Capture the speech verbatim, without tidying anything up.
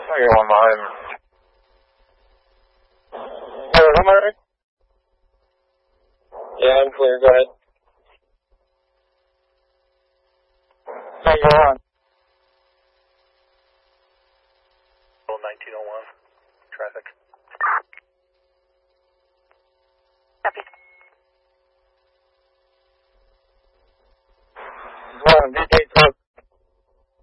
I got one behind me. Hey, am I ready? Yeah, I'm clear. Go ahead. Hey, go on. nineteen oh one. Traffic. Copy.